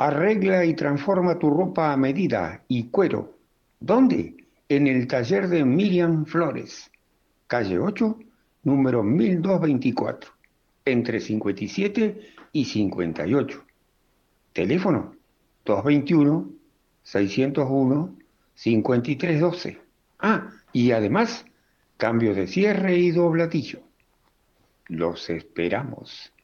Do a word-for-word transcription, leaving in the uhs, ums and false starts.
Arregla y transforma tu ropa a medida y cuero. ¿Dónde? En el taller de Miriam Flores, calle ocho, número mil doscientos veinticuatro, entre cincuenta y siete y cincuenta y ocho. Teléfono dos veintiuno, seiscientos uno, cincuenta y tres doce. Ah, y además, cambio de cierre y doblatillo. Los esperamos.